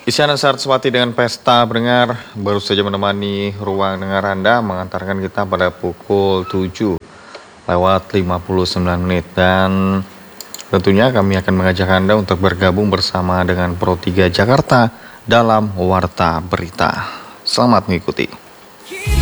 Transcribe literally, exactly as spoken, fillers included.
Isyana Saraswati dengan Pesta Pendengar baru saja menemani ruang dengar Anda, mengantarkan kita pada pukul tujuh lewat lima puluh sembilan menit. Dan tentunya kami akan mengajak Anda untuk bergabung bersama dengan Pro tiga Jakarta dalam Warta Berita. Selamat mengikuti.